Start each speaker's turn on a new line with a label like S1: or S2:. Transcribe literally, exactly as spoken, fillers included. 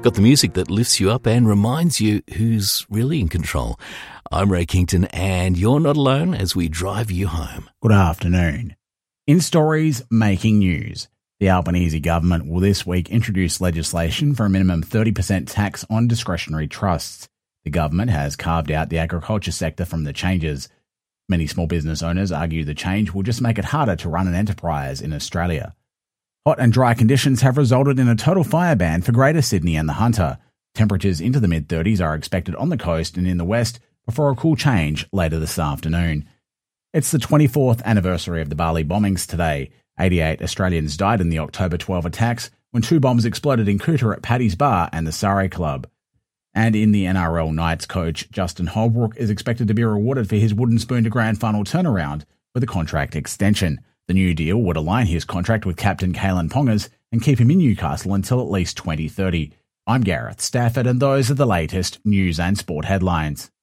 S1: Got the music that lifts you up and reminds you who's really in control. I'm Ray Kington, and you're not alone as we drive you home.
S2: Good afternoon. In stories making news, the Albanese government will this week introduce legislation for a minimum thirty percent tax on discretionary trusts. The government has carved out the agriculture sector from the changes. Many small business owners argue the change will just make it harder to run an enterprise in Australia. Hot and dry conditions have resulted in a total fire ban for Greater Sydney and the Hunter. Temperatures into the mid-thirties are expected on the coast and in the west before a cool change later this afternoon. It's the twenty-fourth anniversary of the Bali bombings today. eighty-eight Australians died in the October twelfth attacks when two bombs exploded in Kuta at Paddy's Bar and the Surrey Club. And in the N R L, Knights coach Justin Holbrook is expected to be rewarded for his wooden spoon to grand final turnaround with a contract extension. The new deal would align his contract with captain Kalen Pongers and keep him in Newcastle until at least twenty thirty. I'm Gareth Stafford, and those are the latest news and sport headlines.